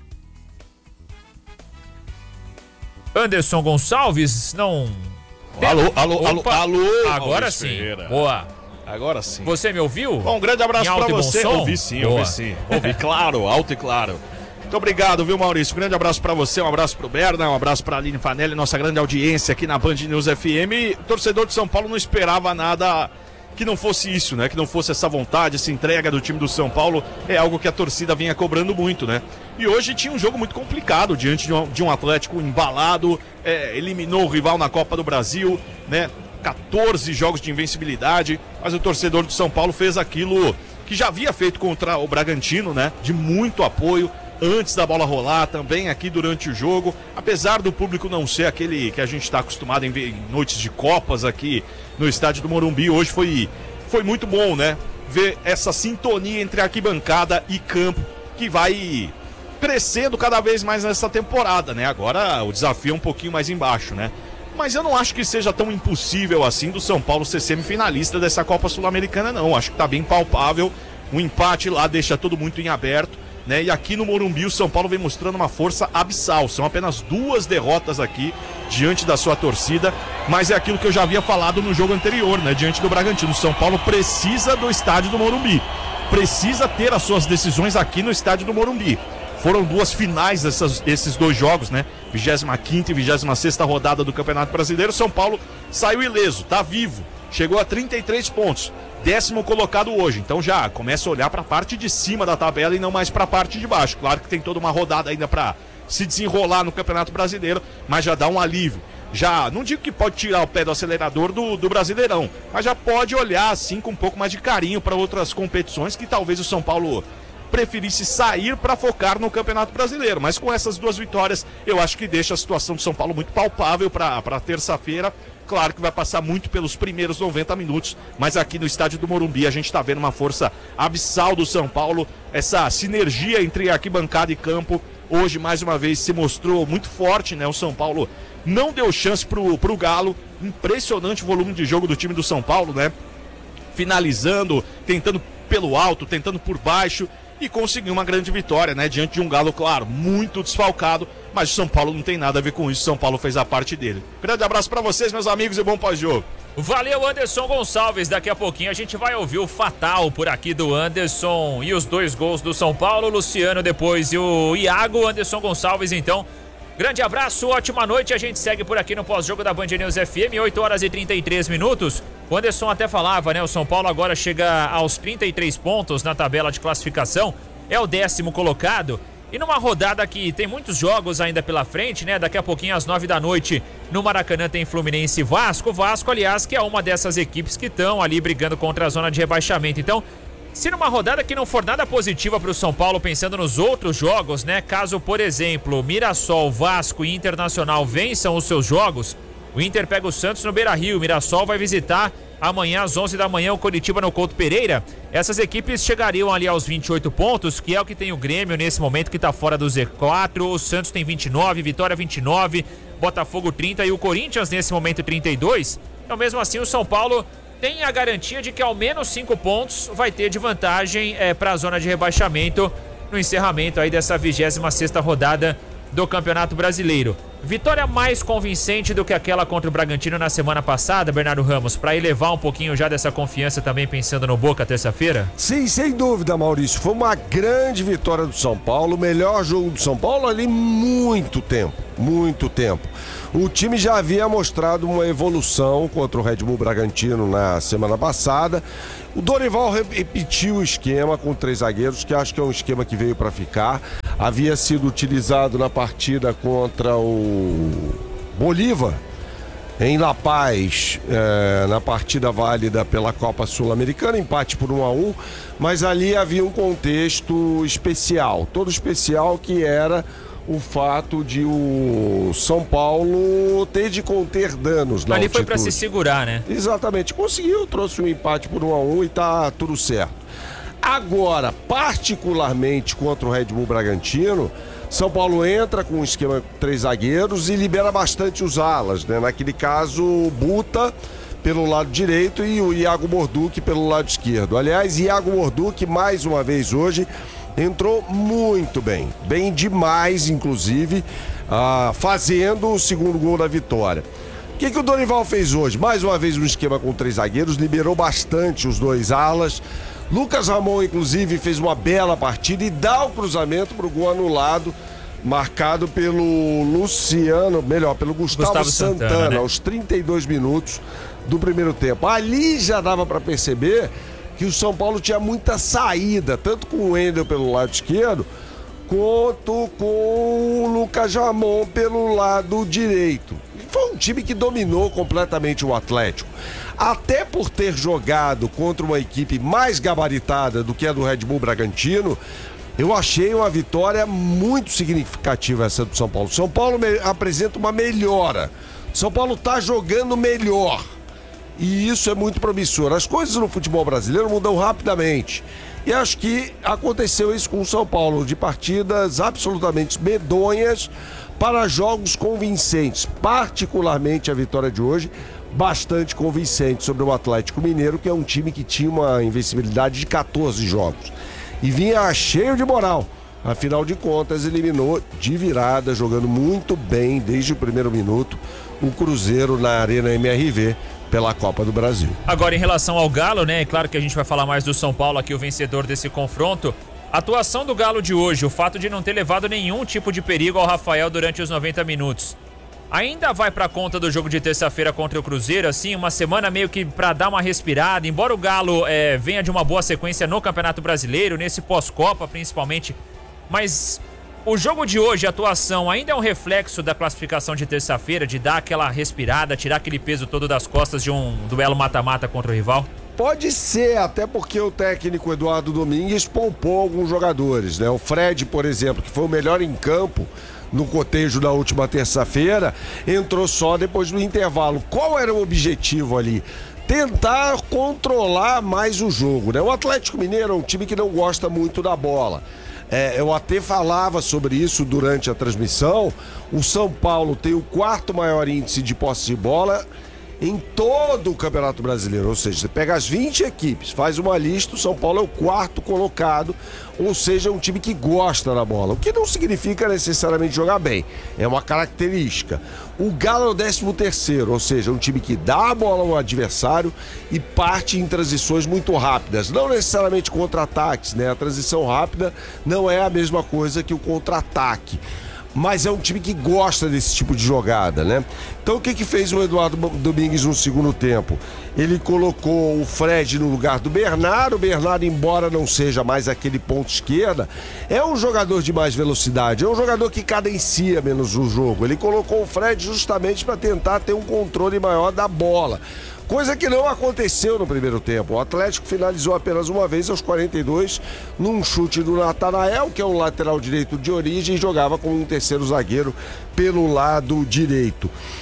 Anderson Gonçalves, não... Alô, alô, alô, Opa, alô. Agora sim, Ferreira. boa. Agora sim. Você me ouviu? Bom, um grande abraço pra você. Ouvi sim, boa. ouvi sim. Ouvi, claro, alto e claro. Muito obrigado, viu, Maurício? Um grande abraço pra você, um abraço pro Berna, um abraço pra Aline Fanelli, nossa grande audiência aqui na Band News F M. O torcedor de São Paulo não esperava nada que não fosse isso, né? Que não fosse essa vontade, essa entrega do time do São Paulo. É algo que a torcida vinha cobrando muito, né? E hoje tinha um jogo muito complicado diante de um, de um Atlético embalado, é, eliminou o rival na Copa do Brasil, né? quatorze jogos de invencibilidade, mas o torcedor do São Paulo fez aquilo que já havia feito contra o Bragantino, né? De muito apoio, antes da bola rolar, também aqui durante o jogo, apesar do público não ser aquele que a gente está acostumado em ver em noites de Copas aqui no estádio do Morumbi, hoje foi, foi muito bom, né? Ver essa sintonia entre arquibancada e campo, que vai crescendo cada vez mais nessa temporada, né? Agora o desafio é um pouquinho mais embaixo, né? Mas eu não acho que seja tão impossível assim do São Paulo ser semifinalista dessa Copa Sul-Americana, não. Acho que tá bem palpável, um empate lá deixa tudo muito em aberto, né? E aqui no Morumbi o São Paulo vem mostrando uma força abissal. São apenas duas derrotas aqui diante da sua torcida, mas é aquilo que eu já havia falado no jogo anterior, né? Diante do Bragantino, o São Paulo precisa do estádio do Morumbi, precisa ter as suas decisões aqui no estádio do Morumbi. Foram duas finais dessas, desses dois jogos, né? vigésima quinta e vigésima sexta rodada do Campeonato Brasileiro. São Paulo saiu ileso, tá vivo, chegou a trinta e três pontos, décimo colocado hoje. Então já começa a olhar para a parte de cima da tabela e não mais para a parte de baixo. Claro que tem toda uma rodada ainda para se desenrolar no Campeonato Brasileiro, mas já dá um alívio. Já, não digo que pode tirar o pé do acelerador do, do Brasileirão, mas já pode olhar assim com um pouco mais de carinho para outras competições que talvez o São Paulo preferisse sair para focar no Campeonato Brasileiro. Mas com essas duas vitórias, eu acho que deixa a situação do São Paulo muito palpável para terça-feira. Claro que vai passar muito pelos primeiros noventa minutos, mas aqui no estádio do Morumbi a gente está vendo uma força abissal do São Paulo, essa sinergia entre arquibancada e campo. Hoje, mais uma vez, se mostrou muito forte, né? O São Paulo não deu chance pro, pro Galo. Impressionante o volume de jogo do time do São Paulo, né? Finalizando, tentando pelo alto, tentando por baixo, e conseguiu uma grande vitória, né? Diante de um Galo, claro, muito desfalcado, mas o São Paulo não tem nada a ver com isso. O São Paulo fez a parte dele. Grande abraço pra vocês, meus amigos, e bom pós-jogo. Valeu, Anderson Gonçalves. Daqui a pouquinho a gente vai ouvir o fatal por aqui do Anderson e os dois gols do São Paulo, o Luciano depois e o Iago. Anderson Gonçalves, então, grande abraço, ótima noite. A gente segue por aqui no pós-jogo da Band News F M, oito horas e trinta e três minutos. O Anderson até falava, né? O São Paulo agora chega aos trinta e três pontos na tabela de classificação, é o décimo colocado. E numa rodada que tem muitos jogos ainda pela frente, né? Daqui a pouquinho, às nove da noite, no Maracanã tem Fluminense e Vasco. Vasco, aliás, que é uma dessas equipes que estão ali brigando contra a zona de rebaixamento. Então, se numa rodada que não for nada positiva para o São Paulo, pensando nos outros jogos, né? Caso, por exemplo, Mirassol, Vasco e Internacional vençam os seus jogos, O Inter pega o Santos no Beira-Rio. O Mirassol vai visitar amanhã às onze da manhã o Coritiba no Couto Pereira. Essas equipes chegariam ali aos vinte e oito pontos, que é o que tem o Grêmio nesse momento, que está fora do Z quatro. O Santos tem vinte e nove, Vitória vinte e nove, Botafogo trinta e o Corinthians nesse momento trinta e dois. Então mesmo assim o São Paulo tem a garantia de que ao menos cinco pontos vai ter de vantagem é, para a zona de rebaixamento no encerramento aí dessa vigésima sexta rodada do Campeonato Brasileiro. Vitória mais convincente do que aquela contra o Bragantino na semana passada, Bernardo Ramos, para elevar um pouquinho já dessa confiança também pensando no Boca terça-feira? Sim, sem dúvida, Maurício. Foi uma grande vitória do São Paulo, o melhor jogo do São Paulo ali muito tempo, muito tempo. O time já havia mostrado uma evolução contra o Red Bull Bragantino na semana passada. O Dorival repetiu o esquema com três zagueiros, que acho que é um esquema que veio para ficar. Havia sido utilizado na partida contra o Bolívar, em La Paz, é, na partida válida pela Copa Sul-Americana, empate por um a um, mas ali havia um contexto especial, todo especial, que era o fato de o São Paulo ter de conter danos na ali altitude. Foi para se segurar, né? Exatamente, conseguiu, trouxe um empate por um a um e tá tudo certo. Agora, particularmente contra o Red Bull Bragantino, São Paulo entra com um esquema com três zagueiros e libera bastante os alas, né? Naquele caso, o Buta pelo lado direito e o Iago Morduch pelo lado esquerdo. Aliás, Iago Morduch, mais uma vez hoje, entrou muito bem, bem demais, inclusive, ah, fazendo o segundo gol da vitória. O que, que o Dorival fez hoje? Mais uma vez um esquema com três zagueiros, liberou bastante os dois alas. Lucas Ramon, inclusive, fez uma bela partida e dá o cruzamento para o gol anulado, marcado pelo Luciano, melhor, pelo Gustavo, Gustavo Santana, Santana, né? aos trinta e dois minutos do primeiro tempo. Ali já dava para perceber que o São Paulo tinha muita saída, tanto com o Wendel pelo lado esquerdo, quanto com o Lucas Ramon pelo lado direito. Foi um time que dominou completamente o Atlético. Até por ter jogado contra uma equipe mais gabaritada do que a do Red Bull Bragantino, eu achei uma vitória muito significativa essa do São Paulo. São Paulo me- apresenta uma melhora. São Paulo está jogando melhor. E isso é muito promissor. As coisas no futebol brasileiro mudam rapidamente. E acho que aconteceu isso com o São Paulo, de partidas absolutamente medonhas para jogos convincentes. Particularmente a vitória de hoje, bastante convincente sobre o Atlético Mineiro, que é um time que tinha uma invencibilidade de catorze jogos. E vinha cheio de moral. Afinal de contas, eliminou de virada, jogando muito bem desde o primeiro minuto, o Cruzeiro na Arena M R V pela Copa do Brasil. Agora, em relação ao Galo, né? É claro que a gente vai falar mais do São Paulo aqui, o vencedor desse confronto. A atuação do Galo de hoje, o fato de não ter levado nenhum tipo de perigo ao Rafael durante os noventa minutos, ainda vai pra conta do jogo de terça-feira contra o Cruzeiro, assim, uma semana meio que pra dar uma respirada, embora o Galo é, venha de uma boa sequência no Campeonato Brasileiro, nesse pós-Copa principalmente, mas o jogo de hoje, a atuação, ainda é um reflexo da classificação de terça-feira, de dar aquela respirada, tirar aquele peso todo das costas de um duelo mata-mata contra o rival? Pode ser, até porque o técnico Eduardo Domingues poupou alguns jogadores, né? O Fred, por exemplo, que foi o melhor em campo no cotejo da última terça-feira, entrou só depois do intervalo. Qual era o objetivo ali? Tentar controlar mais o jogo, né? O Atlético Mineiro é um time que não gosta muito da bola. É, eu até falava sobre isso durante a transmissão. O São Paulo tem o quarto maior índice de posse de bola em todo o Campeonato Brasileiro, ou seja, você pega as vinte equipes, faz uma lista, o São Paulo é o quarto colocado, ou seja, é um time que gosta da bola, o que não significa necessariamente jogar bem, é uma característica. O Galo é o décimo terceiro, ou seja, um time que dá a bola ao adversário e parte em transições muito rápidas, não necessariamente contra-ataques, né? A transição rápida não é a mesma coisa que o contra-ataque. Mas é um time que gosta desse tipo de jogada, né? Então o que que fez o Eduardo Domingues no segundo tempo? Ele colocou o Fred no lugar do Bernardo. O Bernardo, embora não seja mais aquele ponto esquerda, é um jogador de mais velocidade, é um jogador que cadencia menos o jogo. Ele colocou o Fred justamente para tentar ter um controle maior da bola. Coisa que não aconteceu no primeiro tempo. O Atlético finalizou apenas uma vez aos quarenta e dois num chute do Natanael, que é um lateral direito de origem, e jogava como um terceiro zagueiro pelo lado direito.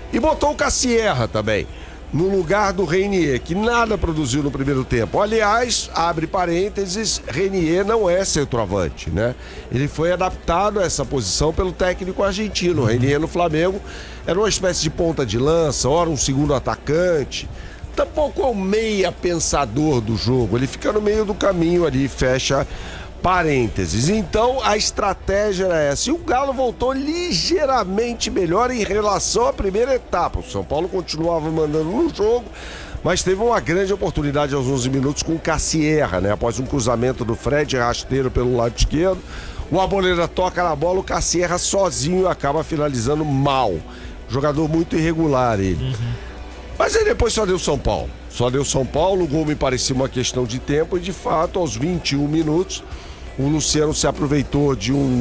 E botou o Cassierra também, no lugar do Reinier, que nada produziu no primeiro tempo. Aliás, abre parênteses, Reinier não é centroavante, né? Ele foi adaptado a essa posição pelo técnico argentino. Reinier no Flamengo era uma espécie de ponta de lança, ora um segundo atacante. Tampouco é o meia pensador do jogo, ele fica no meio do caminho ali, fecha parênteses. Então a estratégia era essa. E o Galo voltou ligeiramente melhor em relação à primeira etapa. O São Paulo continuava mandando no jogo, mas teve uma grande oportunidade aos onze minutos com o Cassierra, né? Após um cruzamento do Fred rasteiro pelo lado esquerdo, o Arboleda toca na bola, o Cassierra sozinho acaba finalizando mal. Jogador muito irregular ele. Uhum. Mas aí depois só deu São Paulo. Só deu São Paulo, o gol me parecia uma questão de tempo e de fato aos vinte e um minutos o Luciano se aproveitou de um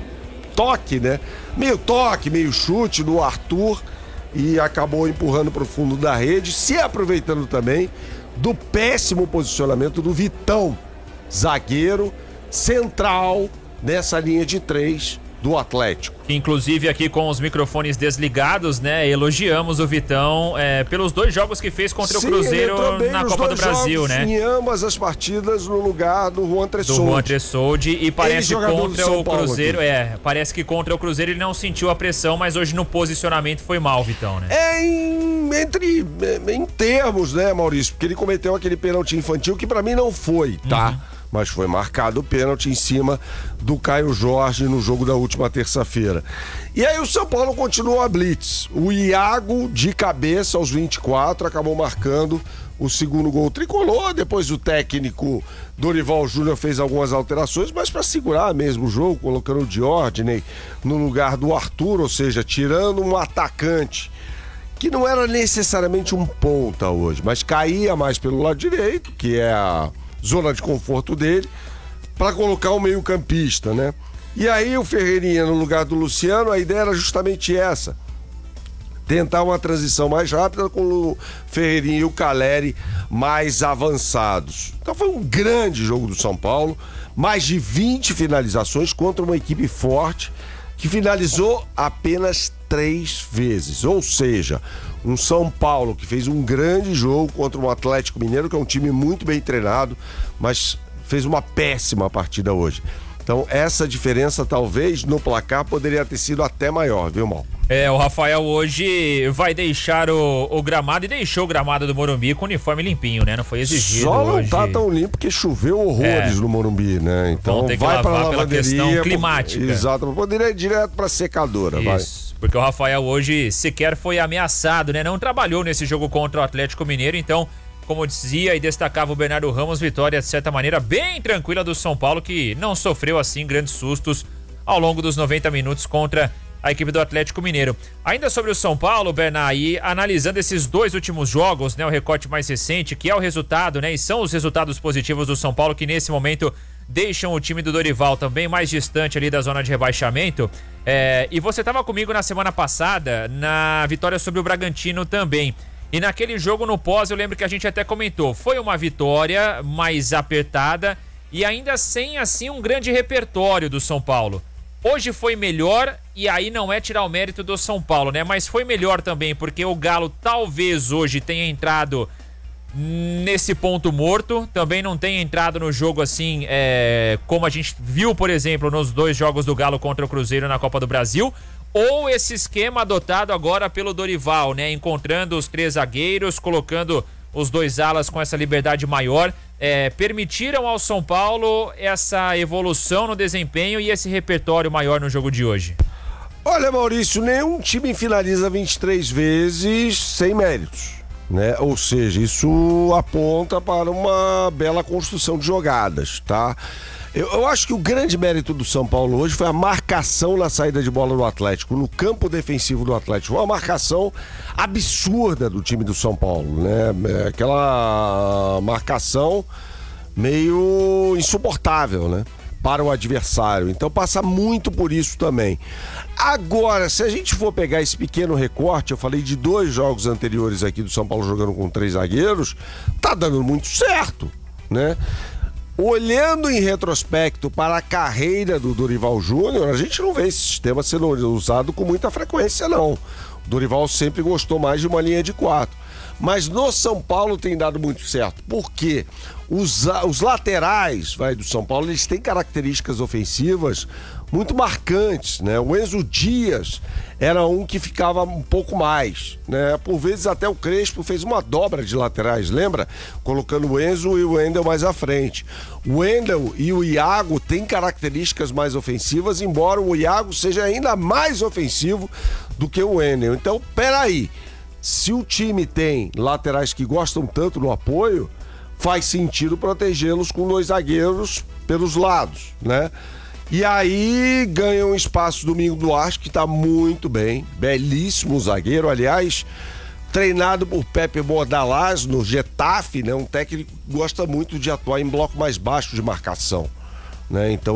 toque, né? Meio toque, meio chute do Arthur e acabou empurrando para o fundo da rede, se aproveitando também do péssimo posicionamento do Vitão, zagueiro central nessa linha de três do Atlético. Inclusive aqui com os microfones desligados, né? Elogiamos o Vitão é, pelos dois jogos que fez contra Sim, o Cruzeiro na Copa do Brasil, né? Em ambas as partidas no lugar do Juan Tressoldi. Do Juan Tressoldi e parece contra o Cruzeiro, aqui. é, parece que contra o Cruzeiro ele não sentiu a pressão, mas hoje no posicionamento foi mal, Vitão, né? É em, entre, em termos, né, Maurício? Porque ele cometeu aquele pênalti infantil que pra mim não foi, tá? Uhum. Mas foi marcado o pênalti em cima do Caio Jorge no jogo da última terça-feira. E aí o São Paulo continuou a blitz. O Iago, de cabeça aos vinte e quatro, acabou marcando o segundo gol tricolor. Depois o técnico Dorival Júnior fez algumas alterações, mas para segurar mesmo o jogo, colocando o Diordney no lugar do Arthur, ou seja, tirando um atacante que não era necessariamente um ponta hoje, mas caía mais pelo lado direito, que é a zona de conforto dele, para colocar o meio-campista, né? E aí o Ferreirinha no lugar do Luciano, a ideia era justamente essa: tentar uma transição mais rápida com o Ferreirinha e o Caleri mais avançados. Então foi um grande jogo do São Paulo, mais de vinte finalizações contra uma equipe forte que finalizou apenas três vezes. Ou seja, um São Paulo que fez um grande jogo contra um Atlético Mineiro, que é um time muito bem treinado, mas fez uma péssima partida hoje. Então essa diferença talvez no placar poderia ter sido até maior, viu, Mal? É, o Rafael hoje vai deixar o, o gramado e deixou o gramado do Morumbi com o uniforme limpinho, né? Não foi exigido. Só não hoje. Tá tão limpo porque choveu horrores é. no Morumbi, né? Então vai para a lavanderia, questão climática. Exato, poderia ir direto para secadora, Isso, vai. Porque o Rafael hoje sequer foi ameaçado, né? Não trabalhou nesse jogo contra o Atlético Mineiro, então, como dizia e destacava o Bernardo Ramos, vitória de certa maneira bem tranquila do São Paulo, que não sofreu assim grandes sustos ao longo dos noventa minutos contra a equipe do Atlético Mineiro. Ainda sobre o São Paulo, Bernard, e analisando esses dois últimos jogos, né, o recorte mais recente, que é o resultado, né, e são os resultados positivos do São Paulo que nesse momento deixam o time do Dorival também mais distante ali da zona de rebaixamento. É, e você estava comigo na semana passada na vitória sobre o Bragantino também. E naquele jogo no pós, eu lembro que a gente até comentou, foi uma vitória mais apertada e ainda sem assim um grande repertório do São Paulo. Hoje foi melhor, e aí não é tirar o mérito do São Paulo, né? Mas foi melhor também, porque o Galo talvez hoje tenha entrado nesse ponto morto, também não tenha entrado no jogo assim, é, como a gente viu, por exemplo, nos dois jogos do Galo contra o Cruzeiro na Copa do Brasil, ou esse esquema adotado agora pelo Dorival, né? Encontrando os três zagueiros, colocando os dois alas com essa liberdade maior, é, permitiram ao São Paulo essa evolução no desempenho e esse repertório maior no jogo de hoje? Olha, Maurício, nenhum time finaliza vinte e três vezes sem méritos, né? Ou seja, isso aponta para uma bela construção de jogadas, tá? Eu, eu acho que o grande mérito do São Paulo hoje foi a marcação na saída de bola do Atlético, no campo defensivo do Atlético. Foi uma marcação absurda do time do São Paulo, né? Aquela marcação meio insuportável, né? Para o adversário. Então passa muito por isso também. Agora, se a gente for pegar esse pequeno recorte, eu falei de dois jogos anteriores aqui do São Paulo jogando com três zagueiros, tá dando muito certo, né? Olhando em retrospecto para a carreira do Dorival Júnior, a gente não vê esse sistema sendo usado com muita frequência, não. O Dorival sempre gostou mais de uma linha de quatro. Mas no São Paulo tem dado muito certo. Por quê? Os, os laterais vai, do São Paulo, eles têm características ofensivas muito marcantes, né? O Enzo Dias era um que ficava um pouco mais, né? Por vezes até o Crespo fez uma dobra de laterais, lembra? Colocando o Enzo e o Wendel mais à frente. O Wendel e o Iago têm características mais ofensivas, embora o Iago seja ainda mais ofensivo do que o Wendel. Então, peraí, se o time tem laterais que gostam tanto do apoio, faz sentido protegê-los com dois zagueiros pelos lados, né? E aí ganha um espaço Domingo Duarte, que tá muito bem, belíssimo zagueiro, aliás, treinado por Pepe Bordalás no Getafe, né? Um técnico que gosta muito de atuar em bloco mais baixo de marcação, né? Então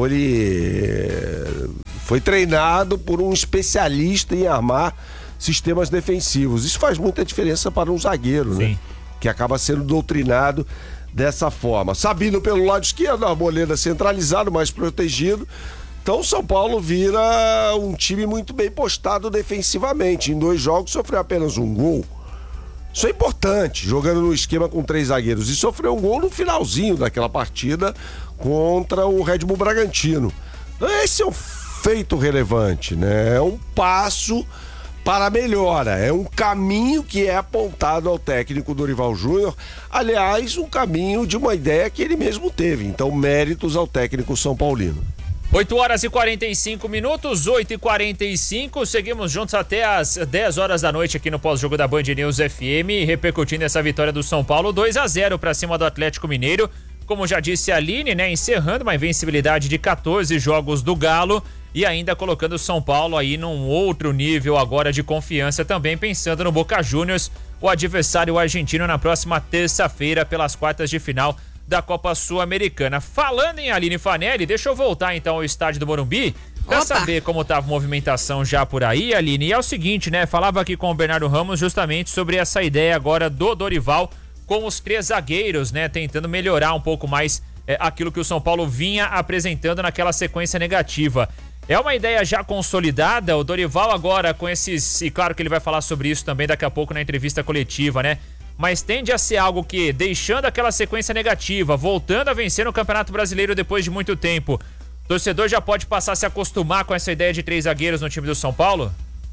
ele foi treinado por um especialista em armar sistemas defensivos. Isso faz muita diferença para um zagueiro, Sim. né? Que acaba sendo doutrinado dessa forma. Sabino pelo lado esquerdo, Arboleda centralizado, mais protegido. Então o São Paulo vira um time muito bem postado defensivamente. Em dois jogos sofreu apenas um gol. Isso é importante, jogando no esquema com três zagueiros. E sofreu um gol no finalzinho daquela partida contra o Red Bull Bragantino. Esse é um feito relevante, né? É um passo para a melhora, é um caminho que é apontado ao técnico Dorival Júnior, aliás, um caminho de uma ideia que ele mesmo teve, então méritos ao técnico São Paulino. oito horas e quarenta e cinco minutos, oito e quarenta e cinco, seguimos juntos até as dez horas da noite aqui no pós-jogo da Band News F M, repercutindo essa vitória do São Paulo, dois a zero para cima do Atlético Mineiro, como já disse a Aline, né, encerrando uma invencibilidade de quatorze jogos do Galo, e ainda colocando o São Paulo aí num outro nível agora de confiança também, pensando no Boca Juniors, o adversário argentino na próxima terça-feira pelas quartas de final da Copa Sul-Americana. Falando em Aline Fanelli, deixa eu voltar então ao estádio do Morumbi pra Opa. saber como tava a movimentação já por aí, Aline. E é o seguinte, né, falava aqui com o Bernardo Ramos justamente sobre essa ideia agora do Dorival com os três zagueiros, né, tentando melhorar um pouco mais é, aquilo que o São Paulo vinha apresentando naquela sequência negativa. É uma ideia já consolidada, o Dorival agora com esses, e claro que ele vai falar sobre isso também daqui a pouco na entrevista coletiva, né? Mas tende a ser algo que, deixando aquela sequência negativa, voltando a vencer no Campeonato Brasileiro depois de muito tempo, o torcedor já pode passar a se acostumar com essa ideia de três zagueiros no time do São Paulo?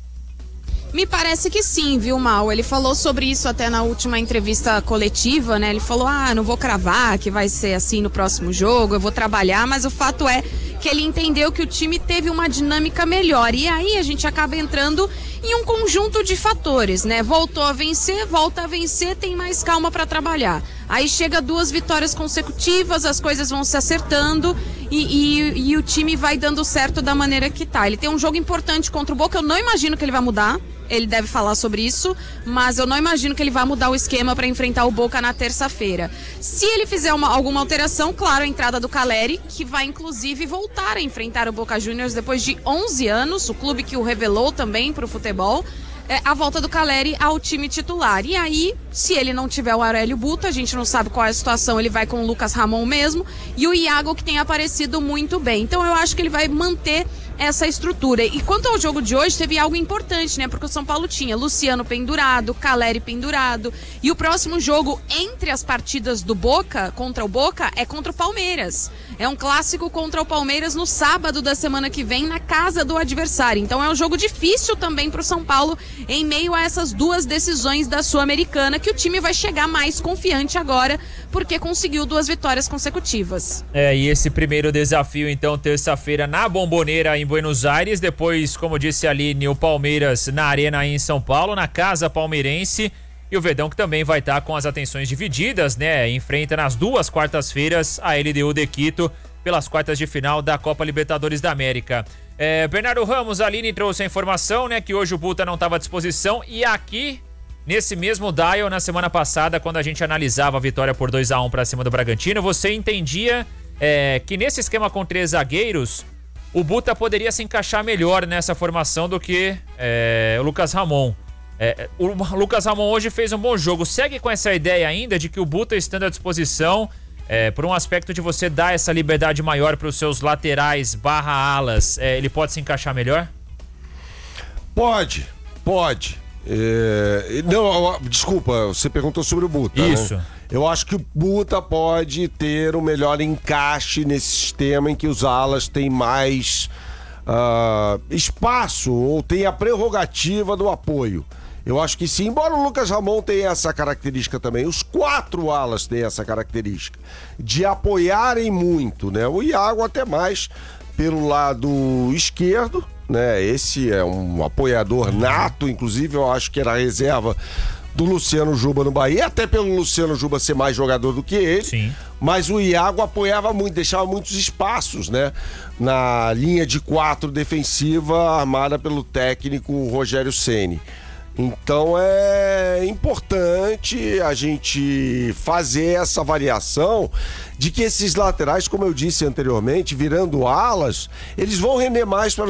Me parece que sim, viu, Mal? Ele falou sobre isso até na última entrevista coletiva, né? Ele falou, ah, não vou cravar que vai ser assim no próximo jogo, eu vou trabalhar, mas o fato é que ele entendeu que o time teve uma dinâmica melhor. E aí a gente acaba entrando em um conjunto de fatores, né? Voltou a vencer, volta a vencer, tem mais calma para trabalhar. Aí chega duas vitórias consecutivas, as coisas vão se acertando e, e, e o time vai dando certo da maneira que tá. Ele tem um jogo importante contra o Boca, eu não imagino que ele vai mudar. Ele deve falar sobre isso, mas eu não imagino que ele vai mudar o esquema para enfrentar o Boca na terça-feira. Se ele fizer uma, alguma alteração, claro, a entrada do Caleri, que vai inclusive voltar a enfrentar o Boca Juniors depois de onze anos, o clube que o revelou também para o futebol, é, a volta do Caleri ao time titular. E aí, se ele não tiver o Aurélio Buta, a gente não sabe qual é a situação, ele vai com o Lucas Ramon mesmo, e o Iago, que tem aparecido muito bem. Então eu acho que ele vai manter essa estrutura. E quanto ao jogo de hoje, teve algo importante, né? Porque o São Paulo tinha Luciano pendurado, Caleri pendurado, e o próximo jogo entre as partidas do Boca, contra o Boca, é contra o Palmeiras. É um clássico contra o Palmeiras no sábado da semana que vem, na casa do adversário. Então é um jogo difícil também pro São Paulo, em meio a essas duas decisões da Sul-Americana, que o time vai chegar mais confiante agora, porque conseguiu duas vitórias consecutivas. É, e esse primeiro desafio, então, terça-feira na Bombonera, em Buenos Aires, depois, como disse a Aline, o Palmeiras na Arena aí em São Paulo, na casa palmeirense, e o Verdão que também vai estar com as atenções divididas, né? Enfrenta nas duas quartas-feiras a L D U de Quito pelas quartas de final da Copa Libertadores da América. É, Bernardo Ramos, a Aline trouxe a informação, né, que hoje o Buta não estava à disposição, e aqui nesse mesmo dial, na semana passada, quando a gente analisava a vitória por dois a um para cima do Bragantino, você entendia é, que nesse esquema com três zagueiros, o Buta poderia se encaixar melhor nessa formação do que é, o Lucas Ramon. É, o Lucas Ramon hoje fez um bom jogo. Segue com essa ideia ainda de que o Buta, estando à disposição, é, por um aspecto de você dar essa liberdade maior para os seus laterais barra alas, é, ele pode se encaixar melhor? Pode, pode. É, não, desculpa, você perguntou sobre o Buta. Isso. Né? Eu acho que o Buta pode ter um melhor encaixe nesse sistema em que os alas têm mais uh, espaço ou tem a prerrogativa do apoio. Eu acho que sim, embora o Lucas Ramon tenha essa característica também. Os quatro alas têm essa característica de apoiarem muito, né? O Iago até mais pelo lado esquerdo, né? Esse é um apoiador nato, inclusive eu acho que era a reserva do Luciano Juba no Bahia, até pelo Luciano Juba ser mais jogador do que ele. Sim. Mas o Iago apoiava muito, deixava muitos espaços, né? Na linha de quatro defensiva armada pelo técnico Rogério Ceni. Então é importante a gente fazer essa variação de que esses laterais, como eu disse anteriormente, virando alas, eles vão render mais para